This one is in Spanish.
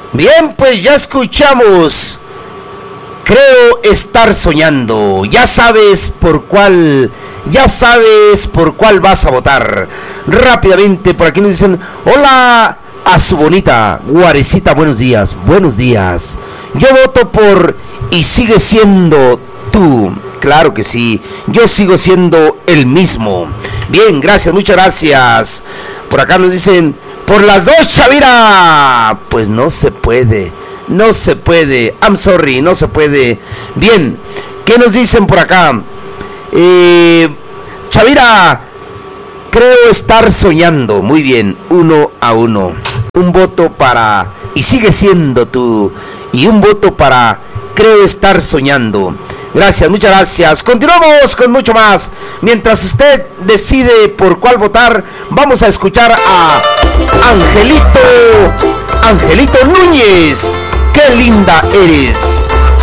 Bien, pues ya escuchamos. Creo estar soñando. Ya sabes por cuál vas a votar. Rápidamente por aquí nos dicen, hola a su bonita Guarecita, buenos días, buenos días. Yo voto por y sigue siendo tú. Claro que sí, yo sigo siendo el mismo. Bien, gracias, muchas gracias. Por acá nos dicen, por las dos, Chavira. Pues no se puede. No se puede. I'm sorry, no se puede. Bien, ¿qué nos dicen por acá? Chavira, creo estar soñando. Muy bien, 1-1. Un voto para y sigue siendo tú. Y un voto para creo estar soñando. Gracias, muchas gracias. Continuamos con mucho más. Mientras usted decide por cuál votar, vamos a escuchar a Angelito Núñez. ¡Qué linda eres!